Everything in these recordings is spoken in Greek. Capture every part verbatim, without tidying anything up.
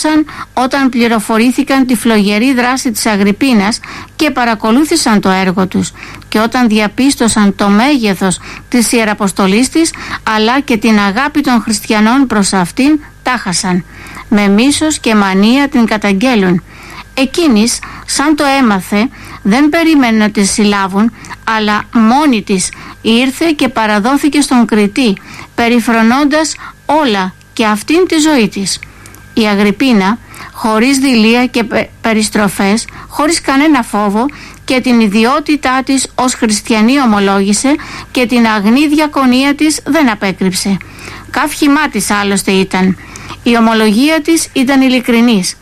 δήλωσαν όταν πληροφορήθηκαν τη φλογερή δράση της Αγριππίνας και παρακολούθησαν το έργο τους, και όταν διαπίστωσαν το μέγεθος της ιεραποστολής της αλλά και την αγάπη των χριστιανών προς αυτήν, τάχασαν. Με μίσος και μανία την καταγγέλουν. Εκείνης, σαν το έμαθε, δεν περίμενε να τη συλλάβουν, αλλά μόνη της ήρθε και παραδόθηκε στον Κριτή, περιφρονώντας όλα και αυτήν τη ζωή της. Η Αγριππίνα, χωρίς δειλία και περιστροφές, χωρίς κανένα φόβο, και την ιδιότητά της ως χριστιανή ομολόγησε και την αγνή διακονία της δεν απέκρυψε. Καύχημά της άλλωστε ήταν. Η ομολογία της ήταν ειλικρινής.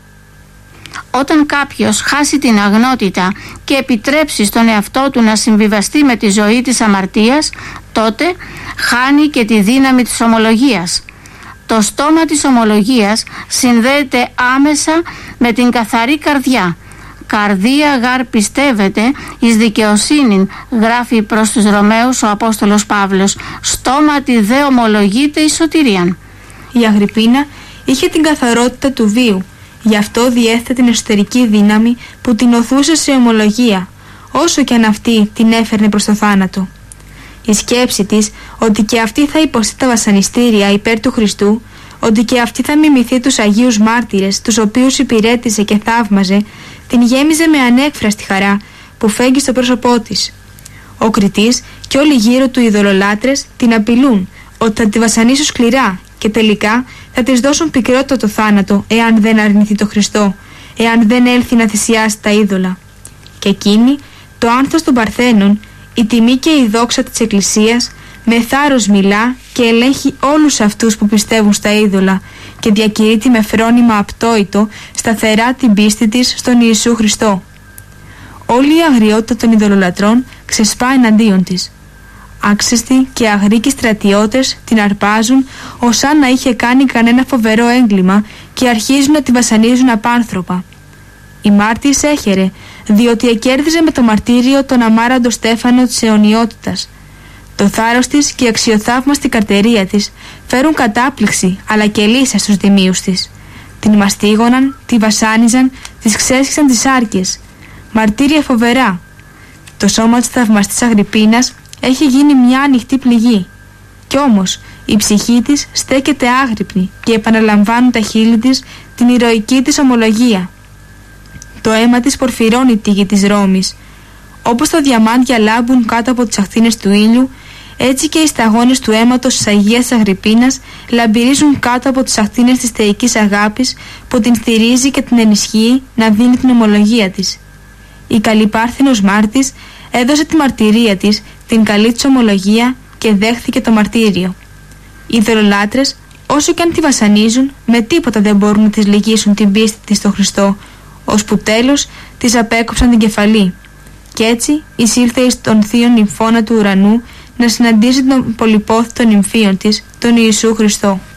Όταν κάποιος χάσει την αγνότητα και επιτρέψει στον εαυτό του να συμβιβαστεί με τη ζωή της αμαρτίας, τότε χάνει και τη δύναμη της ομολογίας. Το στόμα της ομολογίας συνδέεται άμεσα με την καθαρή καρδιά. «Καρδία γάρ πιστεύετε εις δικαιοσύνην», γράφει προς τους Ρωμαίους ο Απόστολος Παύλος, «στόματι δε ομολογείται εις σωτηρίαν». Η Αγριππίνα είχε την καθαρότητα του βίου, γι' αυτό διέθετε την εσωτερική δύναμη που την οθούσε σε ομολογία, όσο και αν αυτή την έφερνε προς το θάνατο. Η σκέψη της ότι και αυτή θα υποστεί τα βασανιστήρια υπέρ του Χριστού, ότι και αυτή θα μιμηθεί τους Αγίους Μάρτυρες, τους οποίους υπηρέτησε και θαύμαζε, την γέμιζε με ανέκφραστη χαρά που φέγγει στο πρόσωπό της. Ο Κριτής και όλοι γύρω του ειδωλολάτρες την απειλούν ότι θα τη βασανίσουν σκληρά και τελικά θα της δώσουν πικρότατο θάνατο εάν δεν αρνηθεί το Χριστό, εάν δεν έλθει να θυσιάσει τα είδωλα. Και εκείνη, το άνθος των Παρθένων, η τιμή και η δόξα της Εκκλησίας, με θάρρος μιλά και ελέγχει όλους αυτούς που πιστεύουν στα είδωλα και διακηρύττει με φρόνημα απτόητο σταθερά την πίστη της στον Ιησού Χριστό. Όλη η αγριότητα των ειδωλολατρών ξεσπά εναντίον της. Άξιστοι και αγρίκοι στρατιώτες την αρπάζουν ως αν να είχε κάνει κανένα φοβερό έγκλημα και αρχίζουν να τη βασανίζουν απάνθρωπα. Η μάρτυρης έχερε, διότι εκέρδιζε με το μαρτύριο τον αμάραντο Στέφανο της αιωνιότητας. Το θάρρος της και η αξιοθαύμαστη καρτερία της φέρουν κατάπληξη αλλά και λύσα στους δημίους της. Την μαστίγωναν, τη βασάνιζαν, της ξέσχισαν τις άρκες. Μαρτύρια φοβερά. Το σώμα της θαυμαστής Αγριππίνας έχει γίνει μια ανοιχτή πληγή. Κι όμως η ψυχή της στέκεται άγρυπνη και επαναλαμβάνουν τα χείλη της την ηρωική της ομολογία. Το αίμα της πορφυρώνει τη γη της Ρώμης. Όπως τα διαμάντια λάμπουν κάτω από τις ακτίνες του ήλιου, έτσι και οι σταγόνες του αίματος της Αγίας Αγριππίνας λαμπυρίζουν κάτω από τις ακτίνες της θεϊκής αγάπης που την στηρίζει και την ενισχύει να δίνει την ομολογία της. Η καλή Πάρθηνος Μάρτης έδωσε τη μαρτυρία της, την καλή της ομολογία, και δέχθηκε το μαρτύριο. Οι ειδωλολάτρες, όσο και αν τη βασανίζουν, με τίποτα δεν μπορούν να της λυγίσουν την πίστη της στο Χριστό, ώσπου τέλος της απέκοψαν την κεφαλή. Κι έτσι εισήλθε εις τον θείον νυμφώνα του ουρανού να συναντήσει τον πολυπόθητο νυμφίον της, τον Ιησού Χριστό.